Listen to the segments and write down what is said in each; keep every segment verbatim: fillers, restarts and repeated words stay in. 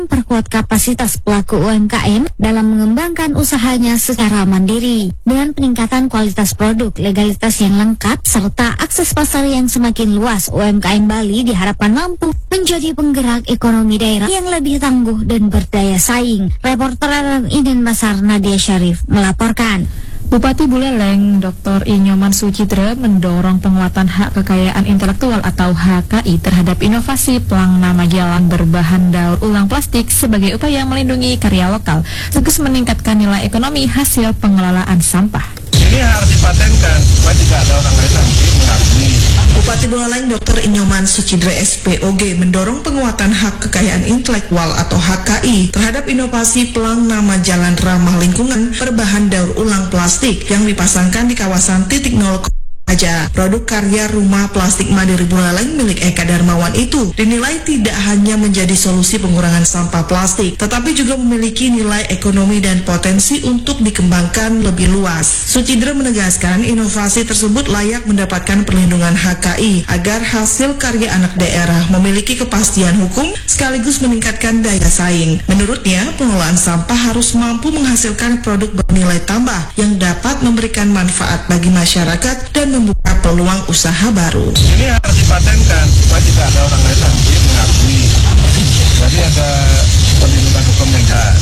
memperkuat kapasitas pelaku U M K M dalam mengembangkan usahanya secara mandiri. Dengan peningkatan kualitas produk, legalitas yang lengkap, serta akses pasar yang semakin luas, U M K M Bali diharapkan mampu menjadi penggerak ekonomi daerah yang lebih tangguh dan berdaya saing. Reporter R M I Denpasar Nadia Syarif melaporkan. Bupati Buleleng, Doktor Inyoman Sucidre mendorong penguatan hak kekayaan intelektual atau H K I terhadap inovasi pelang nama jalan berbahan daur ulang plastik sebagai upaya melindungi karya lokal, sekaligus meningkatkan nilai ekonomi hasil pengelolaan sampah. Ini harus dipatenkan supaya tidak ada orang lain nanti mengakui. Bupati Buleleng Doktor Inyoman Sucidre S P O G mendorong penguatan hak kekayaan intelektual atau H K I terhadap inovasi pelang nama jalan ramah lingkungan berbahan daur ulang plastik yang dipasangkan di kawasan titik nol aja. Produk karya rumah plastik mandiri Buleleng milik Eka Darmawan itu dinilai tidak hanya menjadi solusi pengurangan sampah plastik, tetapi juga memiliki nilai ekonomi dan potensi untuk dikembangkan lebih luas. Sucidre menegaskan inovasi tersebut layak mendapatkan perlindungan H K I agar hasil karya anak daerah memiliki kepastian hukum sekaligus meningkatkan daya saing. Menurutnya, pengelolaan sampah harus mampu menghasilkan produk bernilai tambah yang dapat memberikan manfaat bagi masyarakat dan membuka peluang usaha baru. Ini harus dipatenkan supaya tidak ada orang lain nanti mengakui. Jadi ada perlindungan hukum yang jelas.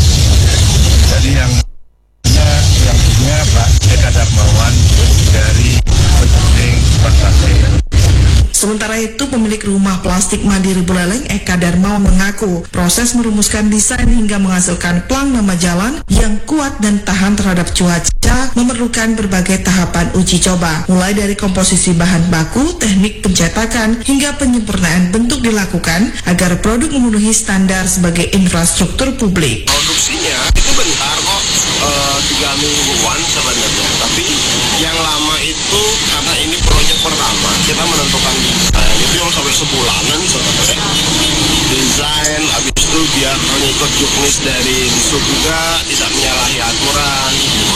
Jadi yang yang punya Pak Eka Darmawan dari penting prestasi. Sementara itu, pemilik rumah plastik mandiri Buleleng Eka Darmawan mengaku proses merumuskan desain hingga menghasilkan pelang nama jalan yang kuat dan tahan terhadap cuaca memerlukan berbagai tahapan uji coba, mulai dari komposisi bahan baku, teknik pencetakan, hingga penyempurnaan bentuk dilakukan agar produk memenuhi standar sebagai infrastruktur publik. Produksinya itu bentar kok, uh, tiga mingguan sebenarnya, tapi yang lama itu karena ini proyek pertama kita menentukan desain itu yang sampai sebulanan sebenarnya. Desain habis itu biar mengikut juknis dari Disub juga, tidak menyalahi aturan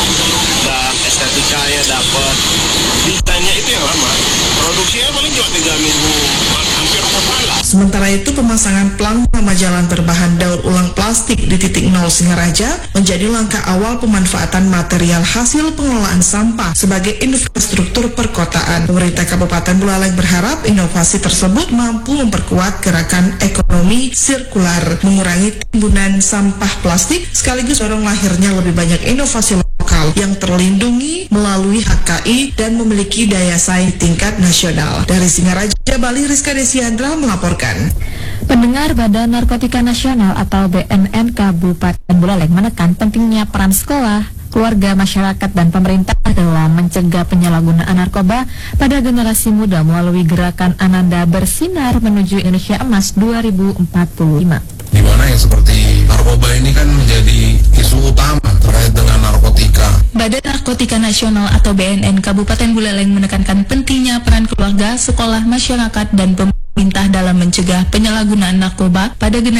dan estetikanya dapat. Desainnya itu yang lama, produksinya paling cuma tiga minggu, hampir empat malam. Sementara itu, pemasangan pelang nama jalan berbahan daur ulang plastik di titik nol Singaraja menjadi langkah awal pemanfaatan material hasil pengelolaan sampah sebagai infrastruktur perkotaan. Pemerintah Kabupaten Buleleng berharap inovasi tersebut mampu memperkuat gerakan ekonomi sirkular, mengurangi timbunan sampah plastik, sekaligus dorong lahirnya lebih banyak inovasi lokal yang terlindungi melalui H K I dan memiliki daya saing tingkat nasional. Dari Singaraja, Bali, Rizka Desiandra melaporkan. Pendengar, Badan Narkotika Nasional atau B N N Kabupaten Buleleng menekan pentingnya peran sekolah, keluarga, masyarakat, dan pemerintah dalam mencegah penyalahgunaan narkoba pada generasi muda melalui gerakan Ananda Bersinar menuju Indonesia Emas dua ribu empat puluh lima. Di mana yang seperti narkoba ini kan menjadi isu utama terkait dengan narkotika. Badan Narkotika Nasional atau B N N Kabupaten Buleleng menekankan pentingnya peran keluarga, sekolah, masyarakat, dan pemerintah dalam mencegah penyalahgunaan narkoba pada generasi